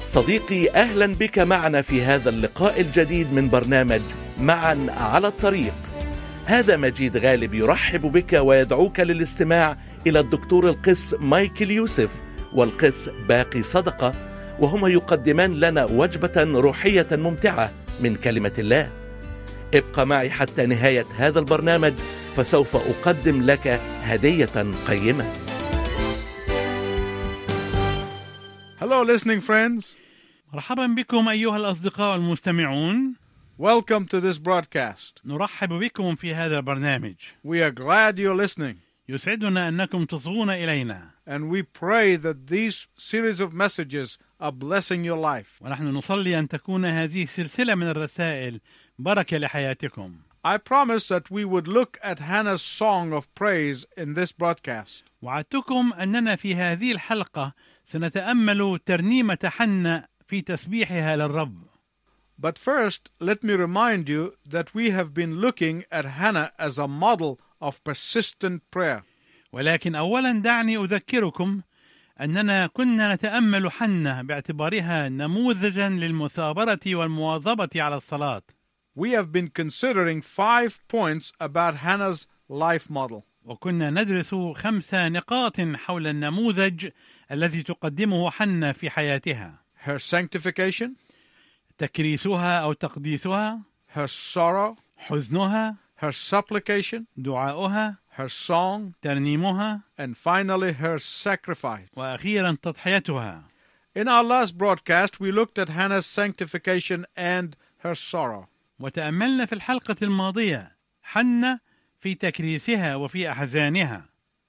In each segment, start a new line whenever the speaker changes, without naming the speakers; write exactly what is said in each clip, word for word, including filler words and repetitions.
صديقي، أهلا بك معنا في هذا اللقاء الجديد من برنامج معا على الطريق. هذا مجيد غالب يرحب بك ويدعوك للاستماع إلى الدكتور القس مايكل يوسف والقس باقي صدقة، وهما يقدمان لنا وجبة روحية ممتعة من كلمة الله. ابقى معي حتى نهاية هذا البرنامج، فسوف أقدم لك هدية قيمة.
Hello, listening friends.
مرحبا بكم أيها الأصدقاء المستمعون.
Welcome to this broadcast.
نرحب بكم في هذا البرنامج.
We are glad you're listening.
يسعدنا أنكم تصغون إلينا.
And we pray that these series of messages are blessing your life.
ونحن نصلي أن تكون هذه السلسلة من الرسائل بركة لحياتكم.
I promise that we would look at Hannah's song of praise in this broadcast.
وعدتكم أننا في هذه الحلقة سنتأمل ترنيمة حنة في تسبيحها للرب.
But first, let me remind you that we have been looking at Hannah as a model of persistent prayer.
ولكن أولا دعني أذكركم أننا كنا نتأمل حنة باعتبارها نموذجا للمثابرة والمواظبة على الصلاة.
We have been considering five points about Hannah's life model.
وكنا ندرس خمس نقاط حول النموذج الذي تقدمه حنة في حياتها.
Her sanctification,
تكريسها أو تقديسها،
her sorrow,
حزنها،
her supplication,
دعاؤها،
her song,
ترنيمها،
and finally her sacrifice.
وأخيرا تضحيتها.
In our last broadcast, we looked at Hannah's sanctification and her sorrow.
وتأملنا في الحلقة الماضية حنة في تكريسها وفي أحزانها.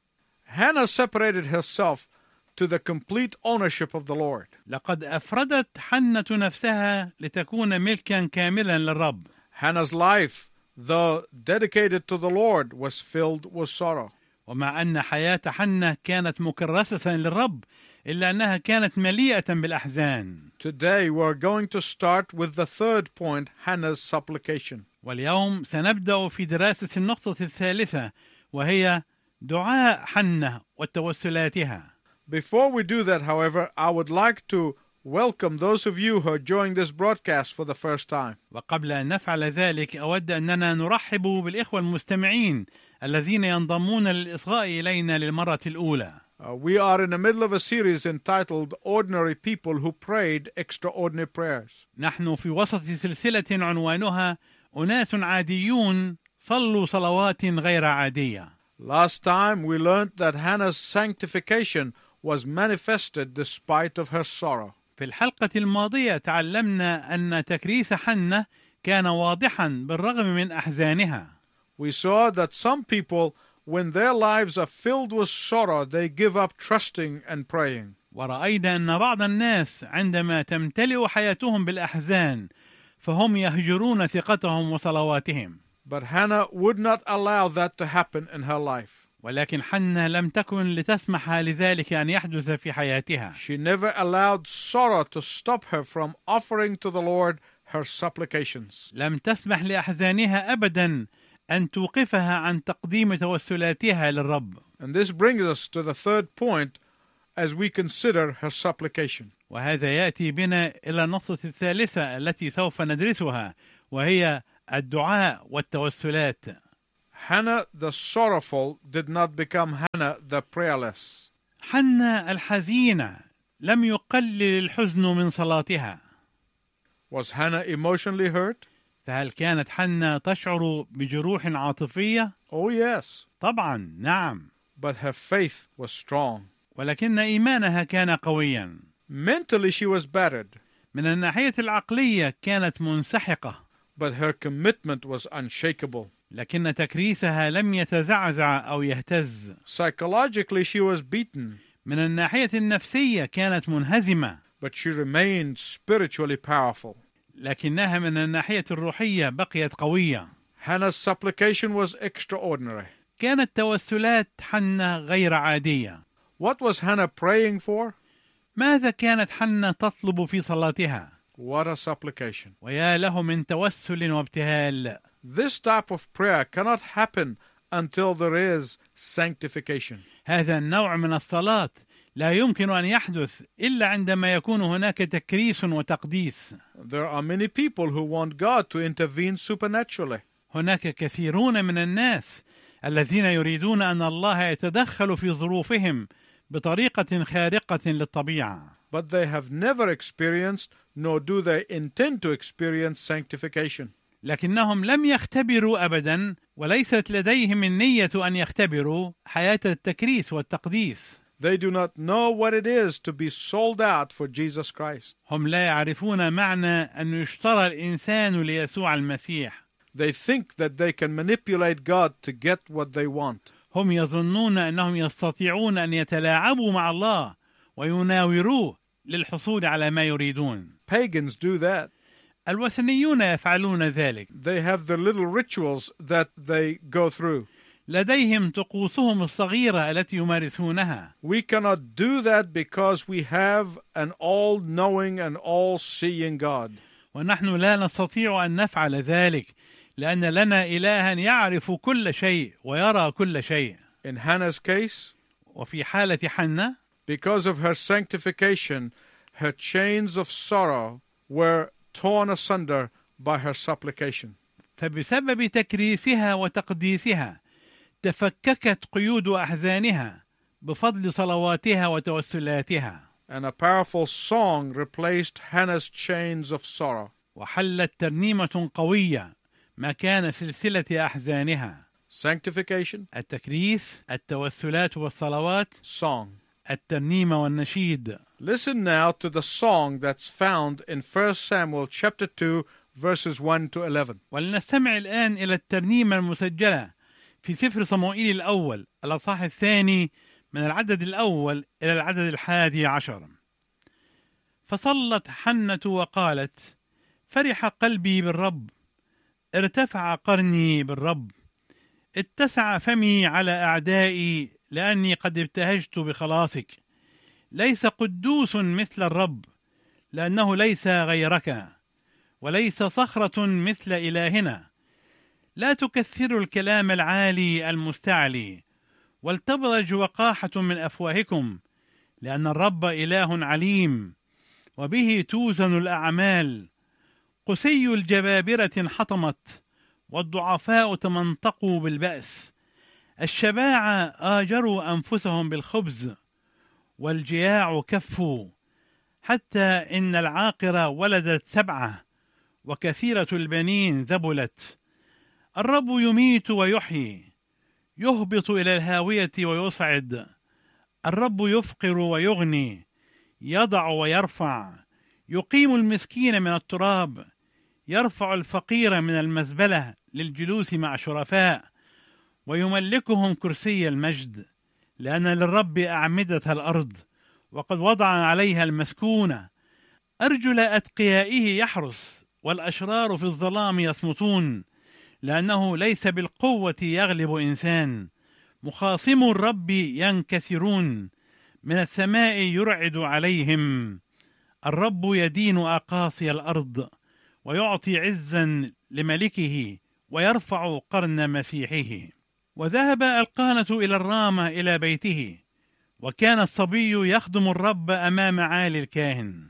Hannah separated herself to the complete ownership of the Lord.
لقد أفردت حنة نفسها لتكون ملكا كاملا للرب.
Hannah's life, though dedicated to the Lord, was filled with sorrow.
ومع أن حياة حنة كانت مكرسة للرب، إلا أنها كانت مليئة بالأحزان.
Today we're going to start with the third point, Hannah's supplication.
واليوم سنبدأ في دراسة النقطة الثالثة، وهي دعاء حنة وتوسلاتها.
Before we do that, however, I would like to welcome those of you who are joining this broadcast for the first time.
وقبل أن نفعل ذلك أود أننا نرحب بالإخوة المستمعين الذين ينضمون للإصغاء إلينا للمرة الأولى.
Uh, we are in the middle of a series entitled Ordinary People Who Prayed Extraordinary Prayers.
نحن في وسط سلسلة عنوانها أناس عاديون صلوا صلوات غير عادية.
Last time we learned that Hannah's sanctification was manifested despite of her sorrow.
في الحلقة الماضية تعلمنا أن تكريس حنة كان واضحا بالرغم من أحزانها.
We saw that some people, when their lives are filled with sorrow, they give up trusting and praying.
ورأينا أن بعض الناس عندما تمتلئ حياتهم بالأحزان فهم يهجرون ثقتهم وصلواتهم.
But Hannah would not allow that to happen in her life.
ولكن حنة لم تكن لتسمح لذلك أن يحدث في حياتها.
She never allowed sorrow to stop her from offering to the Lord her supplications.
لم تسمح لأحزانها أبدا أن توقفها عن تقديم توسلاتها للرب.
And this brings us to the third point as we consider her supplication.
وهذا يأتي بنا إلى النقطة الثالثة التي سوف ندرسها، وهي الدعاء والتوسلات.
Hannah the sorrowful did not become Hannah the prayerless.
حنة الحزينة لم يقلل الحزن من صلاتها.
Was Hannah emotionally hurt?
فهل كانت حنة تشعر بجروح عاطفية؟
Oh yes.
طبعا نعم.
But her faith was strong.
ولكن إيمانها كان قويا.
Mentally she was battered.
من الناحية العقلية كانت منسحقة.
But her commitment was unshakable.
لكن تكريسها لم يتزعزع أو يهتز.
Psychologically she was beaten.
من الناحية النفسية كانت منهزمة.
But she remained spiritually powerful.
لكنها من الناحية الروحية بقيت قوية.
Hannah's supplication was extraordinary.
كانت توسلات حنة غير عادية.
What was Hannah praying for?
ماذا كانت حنة تطلب في صلاتها؟
What a supplication.
ويا له من توسل وابتهال.
This type of prayer cannot happen until there is sanctification.
هذا النوع من الصلاة لا يمكن أن يحدث إلا عندما يكون هناك تكريس وتقديس.
There are many people who want God to intervene supernaturally.
هناك كثيرون من الناس الذين يريدون أن الله يتدخل في ظروفهم بطريقة خارقة للطبيعة.
But they have never experienced, nor do they intend to experience, sanctification.
لكنهم لم يختبروا أبدا، وليست لديهم النية أن يختبروا حياة التكريس والتقديس.
They do not know what it is to be sold out for Jesus Christ.
هم لا يعرفون معنى أن يشترى الإنسان ليسوع المسيح.
They think that they can manipulate God to get what they want.
هم يظنون أنهم يستطيعون أن يتلاعبوا مع الله ويناوروه للحصول على ما يريدون.
Pagans do that.
الوثنيون يفعلون ذلك.
They have their little rituals that they go through.
لديهم طقوسهم الصغيرة التي يمارسونها.
We cannot do that because we have an all-knowing and all-seeing God.
ونحن لا نستطيع أن نفعل ذلك لأن لنا إلها يعرف كل شيء ويرى كل شيء.
In Hannah's case,
وفي حالة حنة,
because of her sanctification, her chains of sorrow were torn asunder by her supplication.
فبسبب تكريسها وتقديسها تفككت قيود أحزانها بفضل صلواتها وتوسلاتها.
And a powerful song replaced Hannah's chains of sorrow.
وحلت ترنيمة قوية مكان سلسلة أحزانها.
Sanctification,
التكريس، التوسلات والصلوات،
song.
الترنيمة والنشيد.
Listen now to the song that's found in First Samuel chapter two verses one to eleven.
ولنستمع الآن إلى الترنيمة المسجلة في سفر صموئيل الأول الأصحاح الثاني من العدد الأول إلى العدد الحادي عشر. فصلت حنة وقالت: فرح قلبي بالرب، ارتفع قرني بالرب، اتسع فمي على أعدائي لأني قد ابتهجت بخلاصك. ليس قدوس مثل الرب، لأنه ليس غيرك، وليس صخرة مثل إلهنا. لا تكثروا الكلام العالي المستعلي، ولتبرج وقاحة من أفواهكم، لأن الرب إله عليم، وبه توزن الأعمال. قسي الجبابرة انحطمت، والضعفاء تمنطقوا بالبأس. الشباعة آجروا أنفسهم بالخبز، والجياع كفوا، حتى إن العاقرة ولدت سبعة، وكثيرة البنين ذبلت. الرب يميت ويحيي، يهبط إلى الهاوية ويصعد. الرب يفقر ويغني، يضع ويرفع، يقيم المسكين من التراب، يرفع الفقير من المزبلة للجلوس مع شرفاء، ويملكهم كرسي المجد. لأن للرب أعمدة الأرض، وقد وضع عليها المسكونة. أرجل أتقيائه يحرس، والأشرار في الظلام يصمتون، لأنه ليس بالقوة يغلب إنسان. مخاصمو الرب ينكسرون، من السماء يرعد عليهم. الرب يدين أقاصي الأرض، ويعطي عزا لملكه، ويرفع قرن مسيحه. وذهب القانة إلى الرامة إلى بيته، وكان الصبي يخدم الرب أمام عالي الكاهن.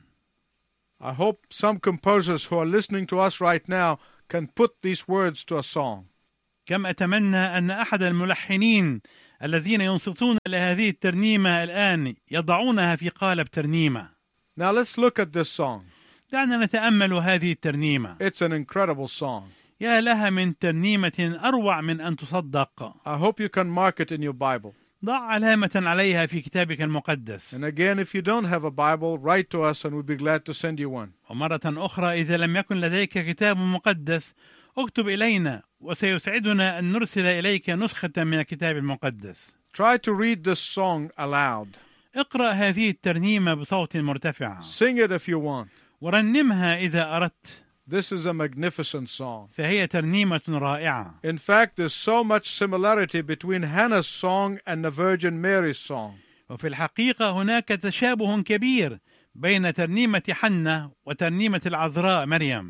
I hope some composers who are listening to us right now can put these words to a song.
كم أتمنى أن أحد الملحنين الذين ينصتون لهذه الترنيمة الآن يضعونها في قالب ترنيمة.
Now let's look at this song.
دعنا نتأمل هذه الترنيمة.
It's an incredible song.
يا لها من ترنيمة أروع من أن تصدق.
I hope you can mark it in your Bible.
ضع علامة عليها في كتابك المقدس.
And again, if you don't have a Bible, write to us and we'll be glad to send you one.
ومرة أخرى إذا لم يكن لديك كتاب مقدس اكتب إلينا، وسيسعدنا أن نرسل إليك نسخة من الكتاب المقدس.
Try to read this song aloud.
اقرأ هذه الترنيمة بصوت مرتفع.
Sing it if you want.
ورنمها إذا أردت.
This is a magnificent song.
فهي ترنيمة رائعة.
In fact, there's so much similarity between Hannah's song and the Virgin Mary's song.
وفي الحقيقة هناك تشابه كبير بين ترنيمة حنة وترنيمة العذراء مريم.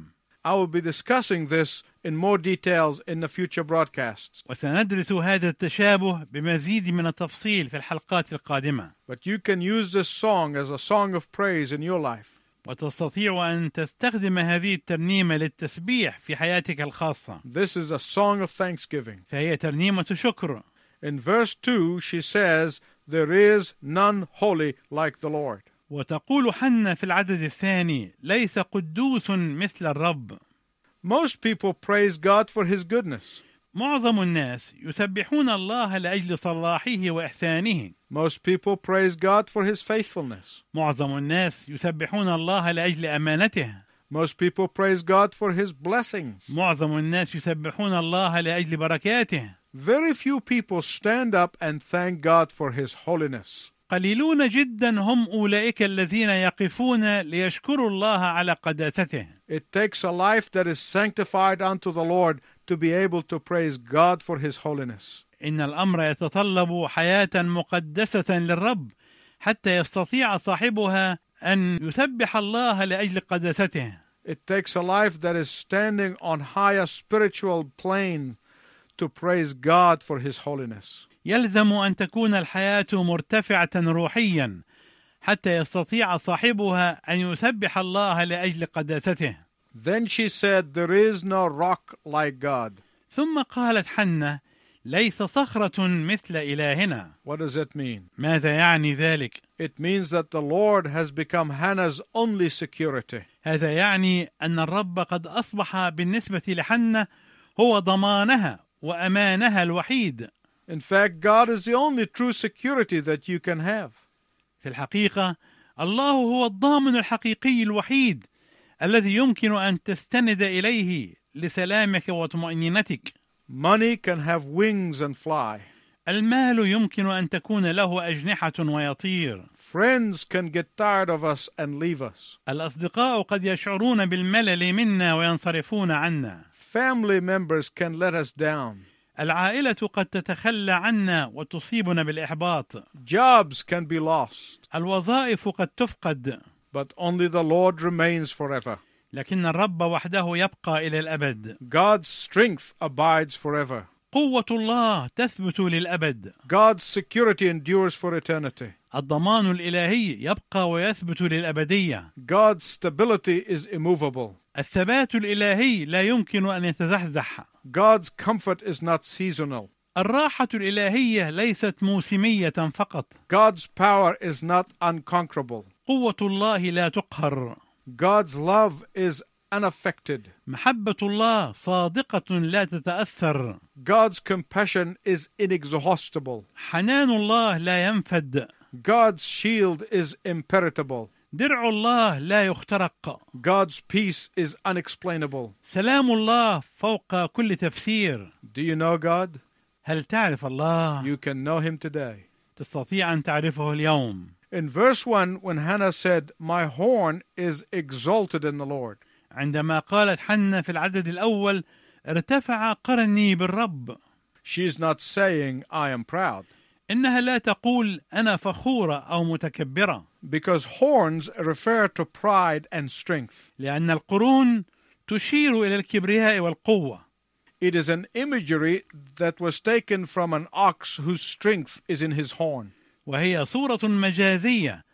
I will be discussing this in more details in the future broadcasts.
وسندرس هذا التشابه بمزيد من التفصيل في الحلقات القادمة.
But you can use this song as a song of praise in your life.
وتستطيع أن تستخدم هذه الترنيمة للتسبيح في حياتك الخاصة.
This is a song of thanksgiving.
فهي ترنيمة شكر.
In verse two, she says, "There is none holy like the Lord."
وتقول حنة في العدد الثاني: ليس قدوس مثل الرب.
Most people praise God for His goodness.
معظم الناس يسبحون الله لأجل صلاحه وإحسانه.
Most people praise God for His faithfulness.
معظم الناس يسبحون الله لأجل أمانته.
Most people praise God for His blessings.
معظم الناس يسبحون الله لأجل بركاته.
Very few people stand up and thank God for His holiness.
قليلون جدا هم أولئك الذين يقفون ليشكروا الله على قداسته.
It takes a life that is sanctified unto the Lord to be able to praise God for His holiness.
إن الأمر يتطلب حياة مقدسة للرب حتى يستطيع صاحبها أن يسبح الله لأجل قداسته.
It takes a life that is standing on higher spiritual plane to praise God for His holiness.
يلزم أن تكون الحياة مرتفعة روحيا حتى يستطيع صاحبها أن يسبح الله لأجل قداسته.
Then she said, "There is no rock like God."
ثم قالت حنة: ليس صخرة مثل إلهنا.
What does it mean?
ماذا يعني ذلك؟
It means that the Lord has become Hannah's only security.
هذا يعني أن الرب قد أصبح بالنسبة لحنة هو ضمانها وأمانها الوحيد.
In fact, God is the only true security that you can have.
في الحقيقة الله هو الضامن الحقيقي الوحيد الذي يمكن أن تستند إليه لسلامك وطمأنينتك.
Money can have wings and fly.
المال يمكن أن تكون له أجنحة ويطير.
Friends can get tired of us and leave us.
الأصدقاء قد يشعرون بالملل منا وينصرفون عنا.
Family members can let us down.
العائلة قد تتخلى عنا وتصيبنا بالإحباط.
Jobs can be lost.
الوظائف قد تفقد.
But only the Lord remains forever.
لكن الرب وحده يبقى إلى الأبد.
God's strength abides forever.
قوة الله تثبت للأبد.
God's security endures for eternity.
الضمان الإلهي يبقى ويثبت للأبدية.
God's stability is immovable.
الثبات الإلهي لا يمكن أن يتزحزح.
God's comfort is not seasonal.
الراحة الإلهية ليست موسمية فقط.
God's power is not unconquerable.
قوة الله لا تقهر.
God's love is unaffected.
محبة الله صادقة لا تتأثر.
God's compassion is inexhaustible.
حنان الله لا ينفد.
God's shield is impenetrable.
درع الله لا يخترق.
God's peace is unexplainable.
سلام الله فوق كل تفسير.
Do you know God?
هل تعرف الله؟
You can know Him today.
تستطيع أن تعرفه اليوم.
In verse one, when Hannah said, "My horn is exalted in the Lord,"
عندما قالت حنة في العدد الأول: ارتفع قرني بالرب.
she is not saying, "I am proud."
إنها لا تقول أنا فخورة أو متكبرة.
Because horns refer to pride and strength.
لأن القرون تشير إلى الكبرياء والقوة.
It is an imagery that was taken from an ox whose strength is in his horn.
وهي صورة مجازية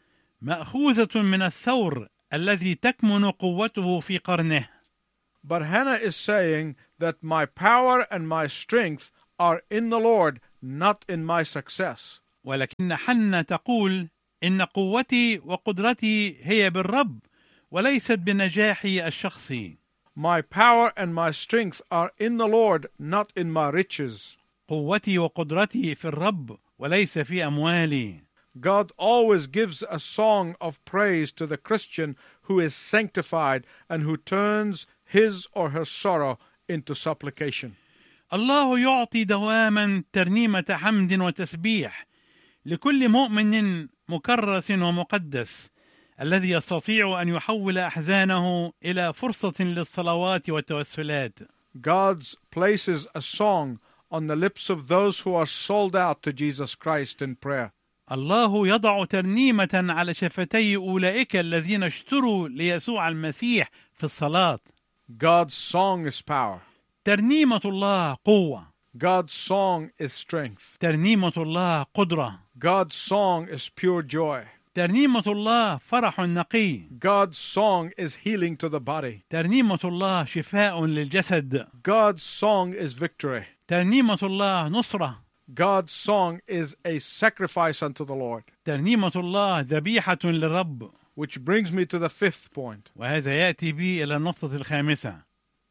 مأخوذة من الثور الذي تكمن قوته في قرنه.
But Hannah is saying that my power and my strength are in the Lord, not in my success.
ولكن حنة تقول إن قوتي وقدرتي هي بالرب وليست بنجاحي الشخصي.
My power and my strength are in the Lord, not in my riches.
قوتي وقدرتي في الرب وليس في أموالي.
God always gives a song of praise to the Christian who is sanctified and who turns his or her sorrow into supplication.
الله يعطي دواما ترنيمة حمد وتسبيح لكل مؤمن مكرس ومقدس الذي يستطيع أن يحول أحزانه إلى فرصة للصلوات والتوسلات.
God places a song on the lips of those who are sold out to Jesus Christ in prayer.
الله يضع ترنيمة على شفتي أولئك الذين اشتروا ليسوع المسيح في الصلاة.
God's song is power.
ترنيمة الله قوة.
God's song is strength.
ترنيمة الله قدرة.
God's song is pure joy.
ترنيمة الله فرح نقي.
God's song is healing to the body.
ترنيمة الله شفاء للجسد.
God's song is victory.
ترنيمة الله نصرة.
God's song is a sacrifice unto the Lord.
ترنيمة الله ذبيحة للرب.
Which brings me to the fifth point.
وهذا يأتي بي إلى النقطة الخامسة.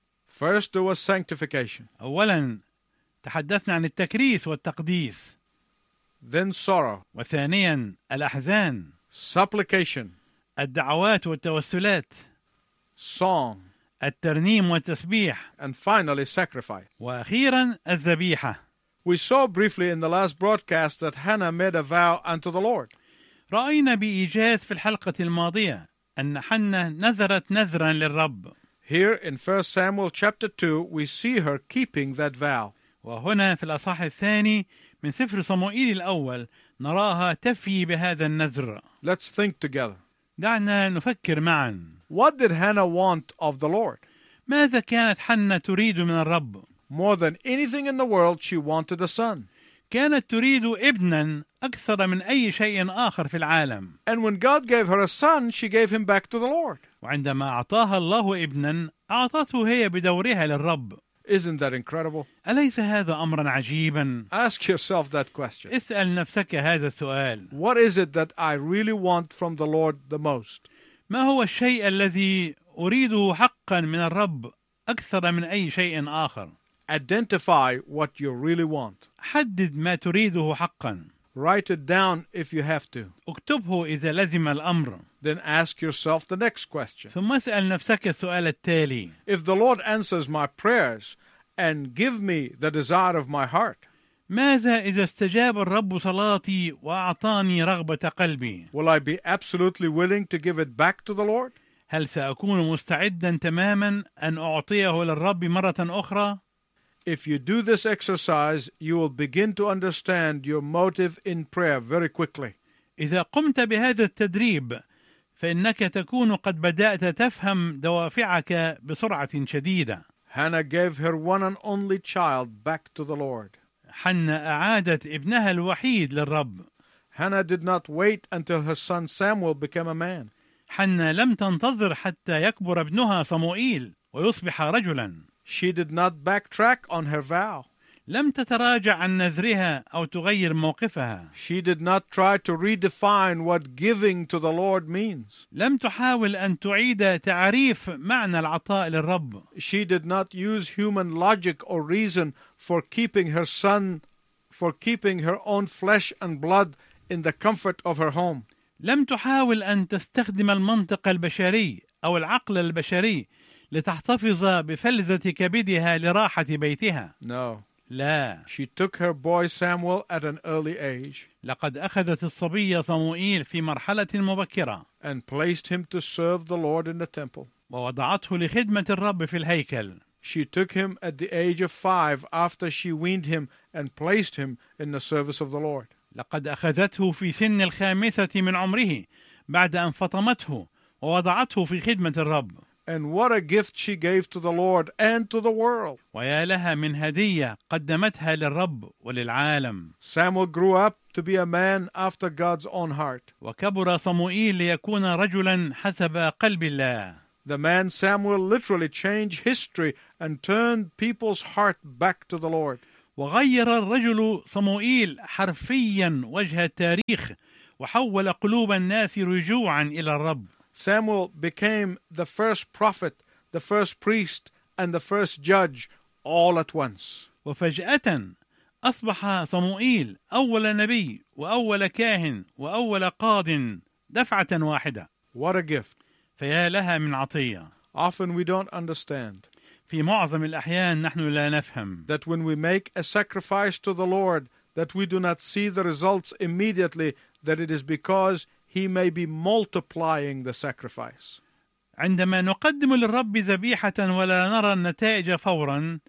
First there was sanctification.
أولا تحدثنا عن التكريس والتقديس.
Then sorrow.
وثانيا الأحزان.
Supplication.
الدعوات والتوسلات.
Song.
الترنيم والتسبيح.
And finally sacrifice.
وأخيرا الذبيحة.
We saw briefly in the last broadcast that Hannah made a vow unto the Lord.
رأينا بإيجاز في الحلقة الماضية أن حنة نذرت نذرا للرب.
Here in First Samuel chapter two, we see her keeping that vow.
وهنا في الأصحاح الثاني من سفر صموئيل الأول نراها تفي بهذا النذر.
Let's think together.
دعنا نفكر معا.
What did Hannah want of the Lord?
ماذا كانت حنة تريد من الرب؟
More than anything in the world, she wanted a son.
كانت تريد ابنا أكثر من أي شيء آخر في العالم.
And when God gave her a son, she gave him back to the Lord.
وعندما أعطاها الله ابنا أعطته هي بدورها للرب.
Isn't that incredible?
أليس هذا أمرا عجيبا؟
Ask yourself that question.
اسأل نفسك هذا السؤال.
What is it that I really want from the Lord the most?
ما هو الشيء الذي أريده حقا من الرب أكثر من أي شيء آخر؟
Identify what you really want.
حدد ما تريده حقا.
Write it down if you have to.
اكتبه إذا لزم الأمر.
Then ask yourself the next question.
ثم اسأل نفسك السؤال التالي.
If the Lord answers my prayers and give me the desire of my heart,
ماذا إذا استجاب الرب صلاتي وأعطاني رغبة قلبي؟
will I be absolutely willing to give it back to the Lord?
هل سأكون مستعدا تماما أن أعطيه للرب مرة أخرى؟
If you do this exercise, you will begin to understand your motive in prayer very quickly.
إذا قمت بهذا التدريب فإنك تكون قد بدأت تفهم دوافعك بسرعة شديدة.
Hannah gave her one and only child back to the Lord.
حنة أعادت ابنها الوحيد للرب.
Hannah did not wait until her son Samuel became a man.
حنة لم تنتظر حتى يكبر ابنها صموئيل ويصبح رجلا.
She did not backtrack on her vow.
لم تتراجع عن نذرها أو تغير موقفها.
She did not try to redefine what giving to the Lord means.
لم تحاول أن تعيد تعريف معنى العطاء للرب.
She did not use human logic or reason for keeping her son, for keeping her own flesh and blood in the comfort of her home.
لم تحاول أن تستخدم المنطق البشري أو العقل البشري لتحتفظ بفلذة كبدها لراحة بيتها.
No.
لا.
She took her boy Samuel at an early age.
لقد أخذت الصبي صموئيل في مرحلة مبكرة.
And placed him to serve the Lord in the temple.
ووضعته لخدمة الرب في الهيكل.
She took him at the age of five after she weaned him and placed him in the service of the Lord.
لقد أخذته في سن الخامسة من عمره بعد أن فطمته ووضعته في خدمة الرب.
And what a gift she gave to the Lord and to the world.
ويا لها من هدية قدمتها للرب وللعالم.
Samuel grew up to be a man after God's own heart.
وكبر صموئيل ليكون رجلا حسب قلب الله.
The man Samuel literally changed history and turned people's heart back to the Lord.
وغير الرجل صموئيل حرفيا وجه التاريخ وحول قلوب الناس رجوعا إلى الرب.
Samuel became the first prophet, the first priest, and the first judge all at once.
وفجأة أصبح صموئيل أول نبي وأول كاهن وأول قاض دفعة واحدة.
What a gift.
فيا لها من عطية.
Often we don't understand
في معظم الأحيان نحن لا نفهم
that when we make a sacrifice to the Lord, that we do not see the results immediately, that it is because He may be multiplying the sacrifice.
عندما نقدم للرب ذبيحة ولا نرى النتائج فورا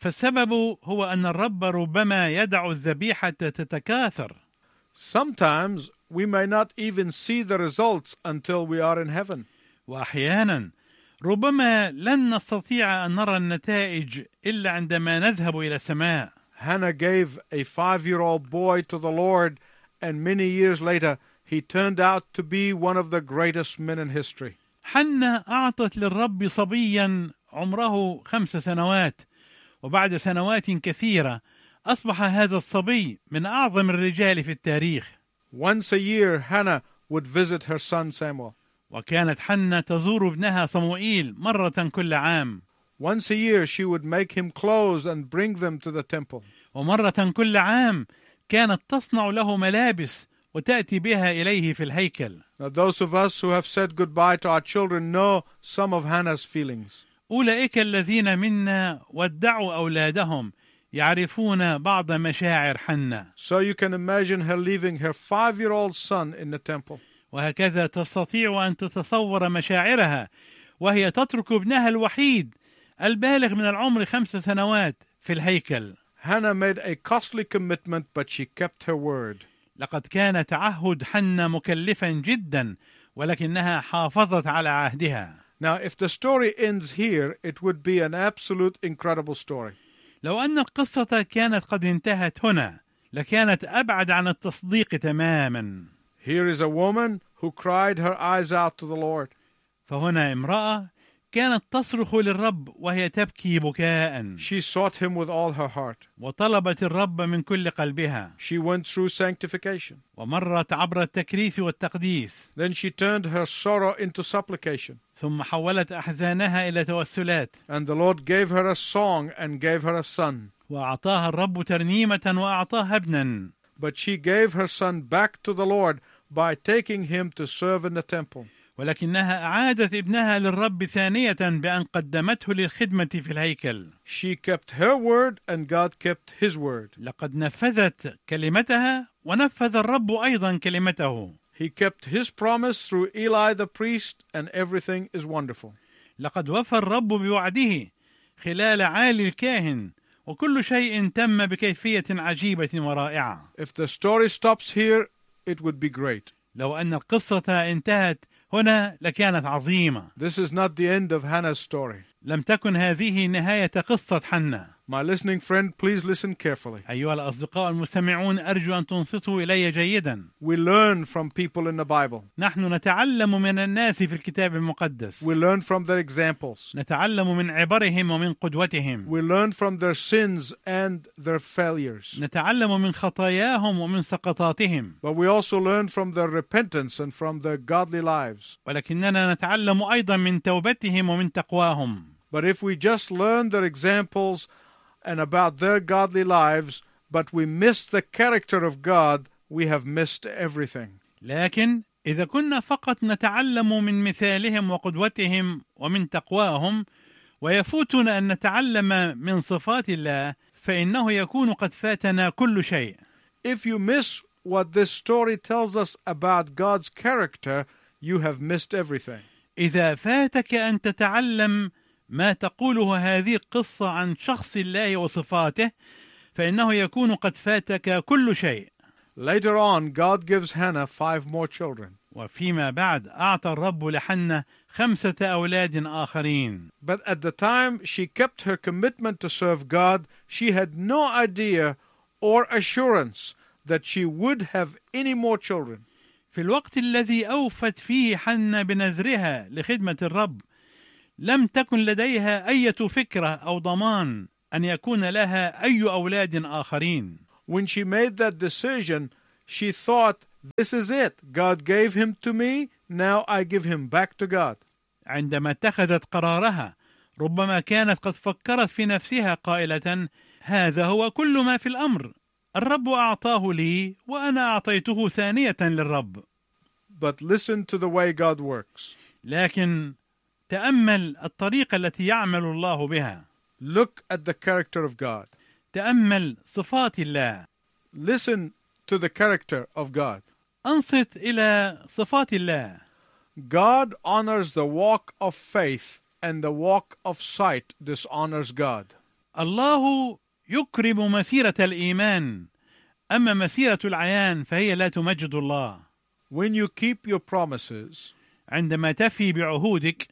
فالسبب هو أن الرب ربما يدع الذبيحة تتكاثر.
Sometimes we may not even see the results until we are in heaven.
وأحيانا ربما لن نستطيع أن نرى النتائج إلا عندما نذهب إلى السماء.
Hannah gave a five-year-old boy to the Lord, and many years later he turned out to be one of the greatest men in history.
حنة أعطت للرب صبيا عمره خمس سنوات، وبعد سنوات كثيرة أصبح هذا الصبي من أعظم الرجال في التاريخ.
Once a year, Hannah would visit her son Samuel.
وكانت حنة تزور ابنها صموئيل مرة كل عام.
Once a year, she would make him clothes and bring them to the temple.
ومرة كل عام كانت تصنع له ملابس وتأتي بها إليه في الهيكل.
Now, those of us who have said goodbye to our children know some of Hannah's feelings.
أولئك الذين منا ودعوا أولادهم يعرفون بعض مشاعر حنة.
So you can imagine her leaving her five-year-old son in the temple.
وهكذا تستطيع أن تتصور مشاعرها وهي تترك ابنها الوحيد البالغ من العمر خمس سنوات في الهيكل.
Hannah made a costly commitment, but she kept her word.
لقد كان تعهد حنة مكلفا جدا، ولكنها حافظت على عهدها.
Now, if the story ends here, it would be an absolute incredible story.
لو أن القصة كانت قد انتهت هنا لكانت أبعد عن التصديق تماما.
Here is a woman who cried her eyes out to the Lord.
فهنا امرأة كانت تصرخ للرب وهي تبكي بكاء.
She sought him with all her heart.
وطلبت الرب من كل قلبها.
She went through sanctification.
ومرت عبر التكريس والتقديس.
Then she turned her sorrow into supplication.
ثم حولت أحزانها إلى توسلات.
And the Lord gave her a song and gave her a son.
وأعطاها الرب ترنيمة وأعطاها ابنا.
But she gave her son back to the Lord by taking him to serve in the temple.
ولكنها أعادت ابنها للرب ثانية بأن قدمته للخدمة في الهيكل.
She kept her word and God kept his word.
لقد نفذت كلمتها ونفذ الرب أيضا كلمته.
He kept his promise through Eli the priest, and everything is wonderful.
لقد وفى الرب بوعده خلال عالي الكاهن، وكل شيء تم بكيفية عجيبة ورائعة.
If the story stops here, it would be great.
لو أن القصة انتهت هنا لكانت عظيمة.
This is not the end of Hannah's story.
لم تكن هذه نهاية قصة حنة.
My listening friend, please listen carefully.
أيها الأصدقاء المستمعون، أرجو أن تنصتوا إلي جيدا.
We learn from people in the Bible.
نحن نتعلم من الناس في الكتاب المقدس.
We learn from their examples.
نتعلم من عبرهم ومن قدوتهم.
We learn from their sins and their failures.
نتعلم من خطاياهم ومن سقطاتهم.
But we also learn from their repentance and from their godly lives.
ولكننا نتعلم أيضا من توبتهم ومن تقواهم.
But if we just learn their examples and about their godly lives, but we miss the character of God, we have missed everything.
لكن إذا كنا فقط نتعلم من مثالهم وقدوتهم ومن تقواهم ويفوتنا أن نتعلم من صفات الله، فإنه يكون قد فاتنا كل شيء.
If you miss what this story tells us about God's character, you have missed everything.
إذا فاتك أن تتعلم ما تقوله هذه القصة عن شخص الله وصفاته، فإنه يكون قد فاتك كل شيء.
Later on, God gives Hannah five more children.
وفيما بعد أعطى الرب لحنة خمسة أولاد آخرين.
But at the time she kept her commitment to serve God, she had no idea or assurance that she would have any more children.
في الوقت الذي أوفت فيه حنة بنذرها لخدمة الرب، لم تكن لديها أي فكرة أو ضمان أن يكون لها أي أولاد آخرين.
When she made that decision, she thought, this is it. God gave him to me, now I give him back to God.
عندما اتخذت قرارها ربما كانت قد فكرت في نفسها قائلة: هذا هو كل ما في الأمر، الرب أعطاه لي وأنا أعطيته ثانية للرب.
But listen to the way God works.
لكن تأمل الطريقة التي يعمل الله بها.
Look at the character of God.
تأمل صفات الله.
Listen to the character of God.
أنصت إلى صفات الله.
God honors the walk of faith, and the walk of sight dishonors God.
الله يكرم مسيرة الإيمان، أما مسيرة العيان فهي لا تمجد الله.
When you keep your promises,
عندما تفي بعهودك،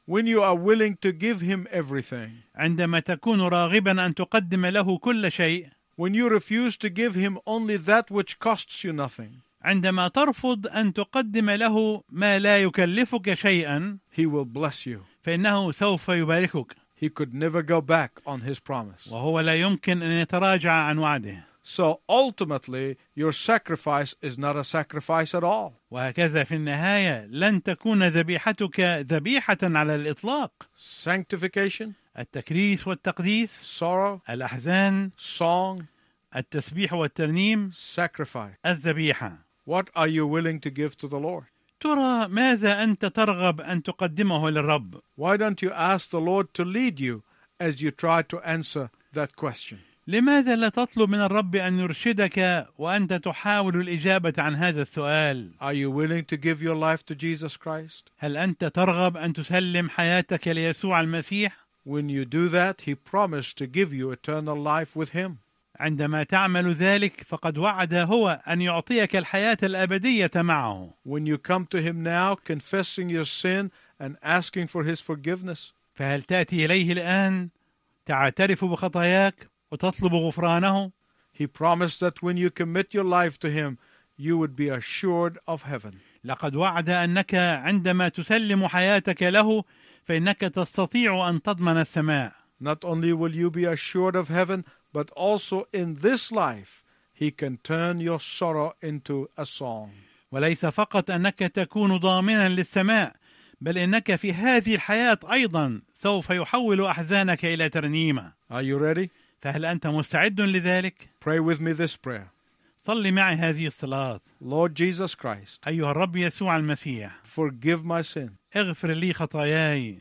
when you are willing to give him everything,
عندما تكون راغبا أن تقدم له كل شيء،
when you refuse to give him only that which costs you nothing,
عندما ترفض أن تقدم له ما لا يكلفك شيئا،
he will bless you.
فإنه سوف يباركك.
He could never go back on his promise.
وهو لا يمكن أن يتراجع عن وعده.
So ultimately, your sacrifice is not a sacrifice at all.
وهكذا في النهاية لن تكون ذبيحتك ذبيحة على الإطلاق.
Sanctification,
التكريس والتقديس،
sorrow,
الأحزان،
song,
التسبيح والترنيم،
sacrifice.
الذبيحة.
What are you willing to give to the Lord?
ترى ماذا أنت ترغب أن تقدمه للرب؟
Why don't you ask the Lord to lead you as you try to answer that question?
لماذا لا تطلب من الرب أن يرشدك وأنت تحاول الإجابة عن هذا السؤال؟
Are you willing to give your life to Jesus Christ?
هل أنت ترغب أن تسلم حياتك ليسوع المسيح؟
When you do that, He promised to give you eternal life with Him.
عندما تعمل ذلك فقد وعد هو أن يعطيك الحياة الأبدية معه.
When you come to Him now, confessing your sin and asking for His forgiveness,
فهل تأتي إليه الآن تعترف بخطاياك وتطلب غفرانه؟
He promised that when you commit your life to Him, you would be assured of heaven.
لقد وعد أنك عندما تسلم حياتك له فإنك تستطيع أن تضمن السماء.
Not only will you be assured of heaven, but also in this life, He can turn your sorrow into a song.
وليس فقط أنك تكون ضامنا للسماء، بل إنك في هذه الحياة أيضا سوف يحول أحزانك إلى ترنيمة.
Are you ready?
فهل أنت مستعد لذلك؟
Pray with me this prayer.
صلي معي هذه الصلاة.
Lord Jesus Christ,
أيها الرب يسوع المسيح،
forgive my sin.
اغفر لي خطاياي.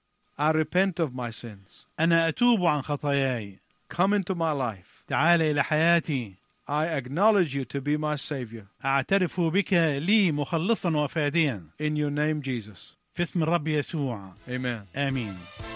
I repent of my sins.
أنا أتوب عن خطاياي.
Come into my life.
تعال إلى حياتي.
I acknowledge you to be my Savior.
أعترف بك لي مخلصا وفاديا.
In your name, Jesus.
في اسم الرب يسوع.
Amen.
آمين.